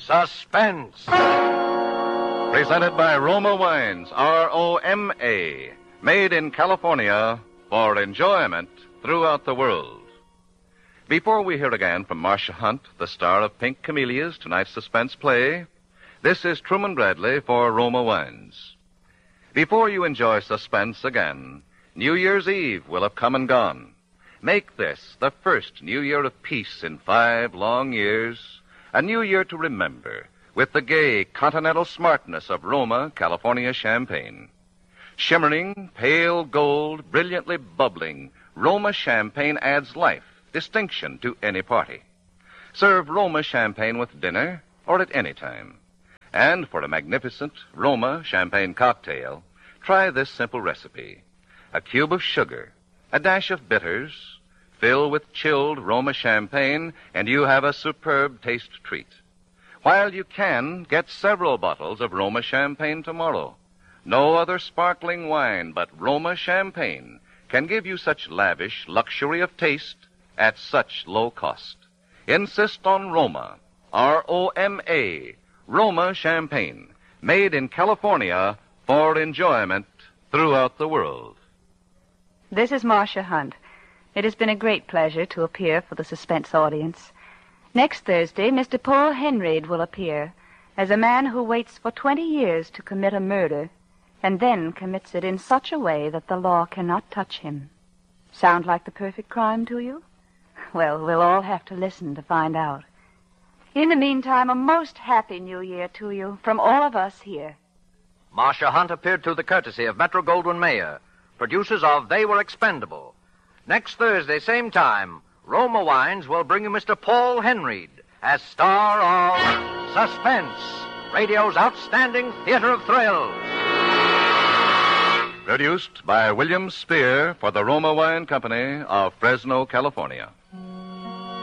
Suspense. Presented by Roma Wines, R-O-M-A, made in California for enjoyment throughout the world. Before we hear again from Marcia Hunt, the star of Pink Camellias, tonight's suspense play, this is Truman Bradley for Roma Wines. Before you enjoy suspense again, New Year's Eve will have come and gone. Make this the first New Year of peace in 5 long years, a new year to remember, with the gay continental smartness of Roma, California champagne. Shimmering, pale gold, brilliantly bubbling, Roma champagne adds life, distinction to any party. Serve Roma champagne with dinner or at any time. And for a magnificent Roma champagne cocktail, try this simple recipe. A cube of sugar, a dash of bitters, fill with chilled Roma champagne, and you have a superb taste treat. While you can, get several bottles of Roma champagne tomorrow. No other sparkling wine but Roma champagne can give you such lavish luxury of taste at such low cost. Insist on Roma, R-O-M-A, Roma champagne, made in California for enjoyment throughout the world. This is Marcia Hunt. It has been a great pleasure to appear for the suspense audience. Next Thursday, Mr. Paul Henreid will appear as a man who waits for 20 years to commit a murder and then commits it in such a way that the law cannot touch him. Sound like the perfect crime to you? Well, we'll all have to listen to find out. In the meantime, a most happy New Year to you from all of us here. Marcia Hunt appeared through the courtesy of Metro-Goldwyn-Mayer, producers of They Were Expendable. Next Thursday, same time, Roma Wines will bring you Mr. Paul Henreid as star of Suspense, radio's outstanding theater of thrills. Produced by William Spear for the Roma Wine Company of Fresno, California.